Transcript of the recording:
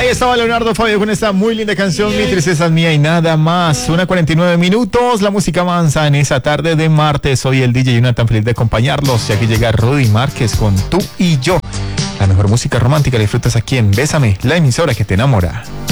Ahí estaba Leonardo Fabio con esta muy linda canción, Mi tristeza es mía y nada más. 1:49. La música avanza en esa tarde de martes. Soy el DJ Jonathan, feliz de acompañarlos. Y aquí llega Rudy Márquez con Tú y Yo. La mejor música romántica la disfrutas aquí en Bésame, la emisora que te enamora.